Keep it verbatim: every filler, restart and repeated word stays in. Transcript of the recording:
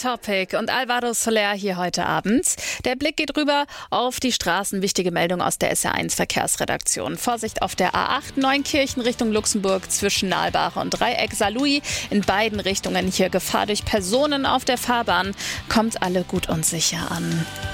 Topic und Alvaro Soler hier heute Abend. Der Blick geht rüber auf die Straßen. Wichtige Meldung aus der S R eins Verkehrsredaktion. Vorsicht auf der A acht Neunkirchen Richtung Luxemburg zwischen Nalbach und Dreieck Saarlouis. In beiden Richtungen hier Gefahr durch Personen auf der Fahrbahn. Kommt alle gut und sicher an.